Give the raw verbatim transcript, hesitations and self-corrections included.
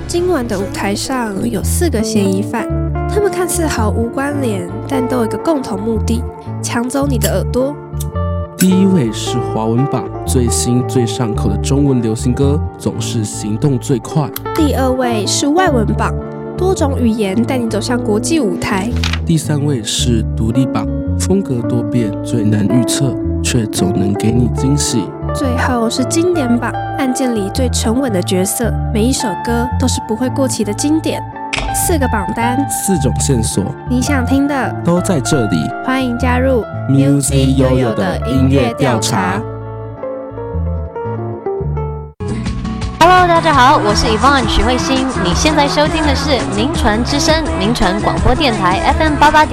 今晚的舞台上有四个嫌疑犯，他们看似毫无关联，但都有一个共同目的：抢走你的耳朵。 第一位是华文榜最新最上口的中文流行歌，总是行动最快。 第二位是外文榜，多种语言带你走向国际舞台。 第三位是独立榜，风格多变，最难预测，却总能给你惊喜。 最后是经典榜，案件里最沉稳的角色，每一首歌都是不会过期的经典。四个榜单， 四种线索， 你想听的都在这里。 欢迎加入 Music 悠悠的音乐调查。 Hello， 大家好，我是 Yvonne 许慧欣，你现在收听的是名传之声，名传广播电台 F M 八八点。